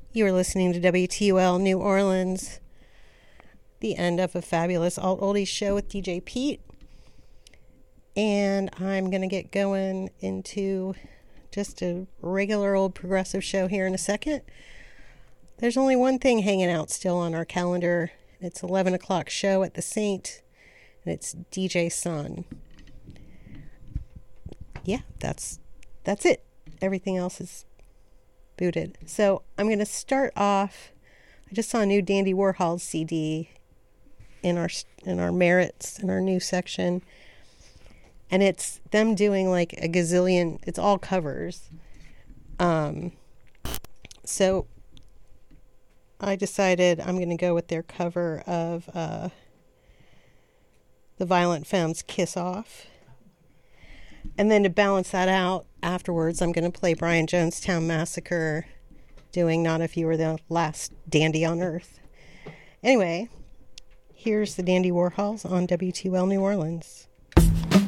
You are listening to WTUL New Orleans, the end of a fabulous alt oldies show with DJ Pete. And I'm going to get going into just a regular old progressive show here in a second. There's only one thing hanging out still on our calendar. It's 11 o'clock show at the Saint, and it's DJ Sun. Yeah, that's it. Everything else is booted. So I'm going to start off. I just saw a new Dandy Warhol CD in our merits, in our new section, and it's them doing like a gazillion. It's all covers. So I decided I'm going to go with their cover of the Violent Femmes' Kiss Off. And then to balance that out, afterwards, I'm going to play Brian Jonestown Massacre doing Not If You Were the Last Dandy on Earth. Anyway, here's the Dandy Warhols on WTUL New Orleans.